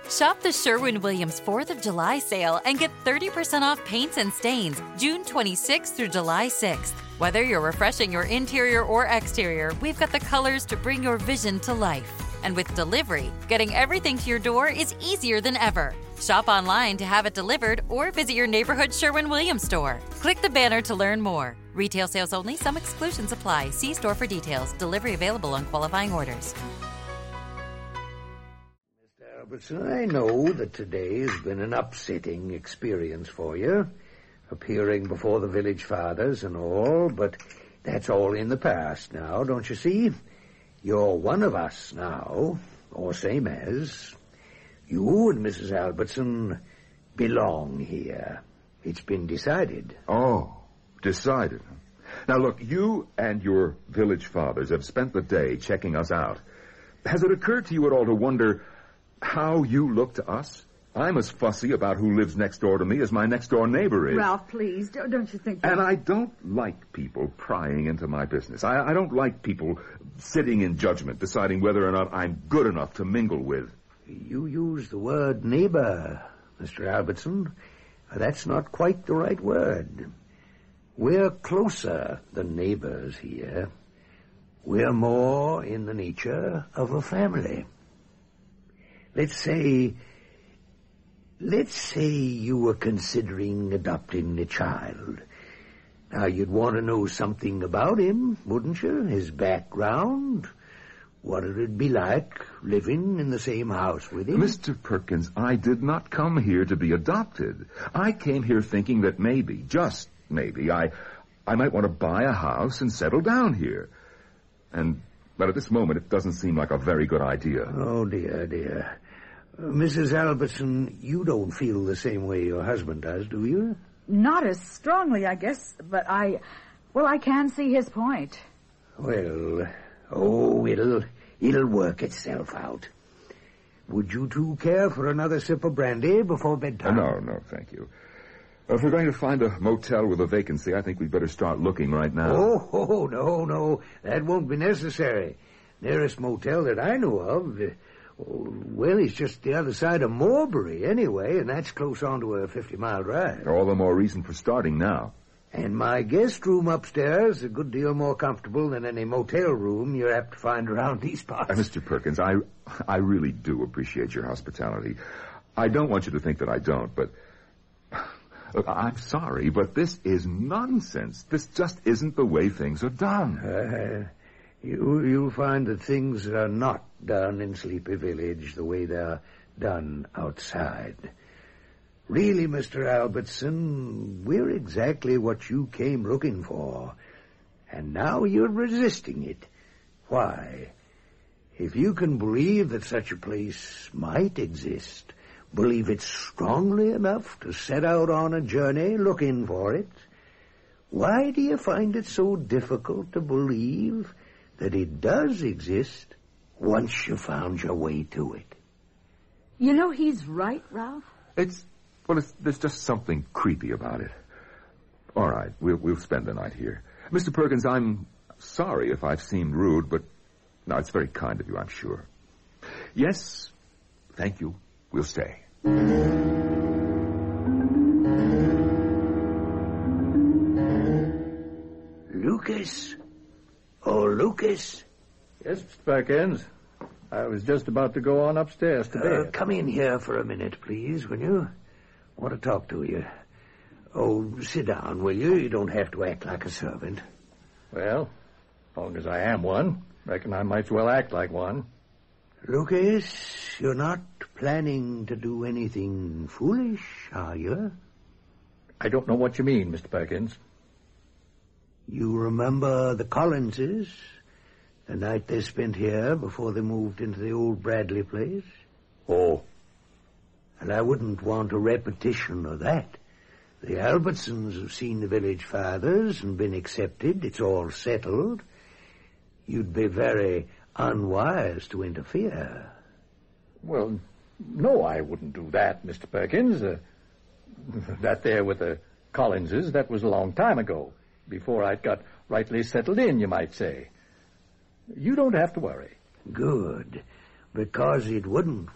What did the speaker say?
Shop the Sherwin-Williams 4th of July sale and get 30% off paints and stains June 26th through July 6th. Whether you're refreshing your interior or exterior, we've got the colors to bring your vision to life. And with delivery, getting everything to your door is easier than ever. Shop online to have it delivered or visit your neighborhood Sherwin-Williams store. Click the banner to learn more. Retail sales only. Some exclusions apply. See store for details. Delivery available on qualifying orders. Albertson, I know that today has been an upsetting experience for you, appearing before the village fathers and all, but that's all in the past now, don't you see? You're one of us now, or same as. You and Mrs. Albertson belong here. It's been decided. Oh, decided. Now, look, you and your village fathers have spent the day checking us out. Has it occurred to you at all to wonder how you look to us? I'm as fussy about who lives next door to me as my next-door neighbor is. Ralph, please, don't you think that... And I don't like people prying into my business. I don't like people sitting in judgment, deciding whether or not I'm good enough to mingle with. You use the word neighbor, Mr. Albertson. That's not quite the right word. We're closer than neighbors here. We're more in the nature of a family. Let's say you were considering adopting a child. Now, you'd want to know something about him, wouldn't you? His background, what it'd be like living in the same house with him. Mr. Perkins, I did not come here to be adopted. I came here thinking that maybe, just maybe, I might want to buy a house and settle down here. But at this moment, it doesn't seem like a very good idea. Oh, dear. Mrs. Albertson, you don't feel the same way your husband does, do you? Not as strongly, I guess, but I can see his point. Well, it'll work itself out. Would you two care for another sip of brandy before bedtime? No, thank you. If we're going to find a motel with a vacancy, I think we'd better start looking right now. Oh, no. That won't be necessary. Nearest motel that I know of, it's just the other side of Morebury anyway, and that's close on to a 50-mile drive. All the more reason for starting now. And my guest room upstairs is a good deal more comfortable than any motel room you're apt to find around these parts. Mr. Perkins, I really do appreciate your hospitality. I don't want you to think that I don't, but... Look, I'm sorry, but this is nonsense. This just isn't the way things are done. You'll find that things are not done in Sleepy Village the way they're done outside. Really, Mr. Albertson, we're exactly what you came looking for. And now you're resisting it. Why? If you can believe that such a place might exist, believe it strongly enough to set out on a journey looking for it, why do you find it so difficult to believe that it does exist once you found your way to it? You know, he's right, Ralph. There's just something creepy about it. All right, we'll spend the night here. Mr. Perkins, I'm sorry if I've seemed rude, but no, it's very kind of you, I'm sure. Yes, thank you. We'll stay. Lucas? Oh, Lucas? Yes, Mr. Perkins. I was just about to go on upstairs to bed. Come in here for a minute, please, will you? I want to talk to you. Oh, sit down, will you? You don't have to act like a servant. Well, as long as I am one, reckon I might as well act like one. Lucas, you're not planning to do anything foolish, are you? I don't know what you mean, Mr. Perkins. You remember the Collinses? The night they spent here before they moved into the old Bradley place? Oh. And I wouldn't want a repetition of that. The Albertsons have seen the village fathers and been accepted. It's all settled. You'd be very unwise to interfere. Well, no, I wouldn't do that, Mr. Perkins. That there with the Collinses, that was a long time ago. Before I'd got rightly settled in, you might say. You don't have to worry. Good, because it wouldn't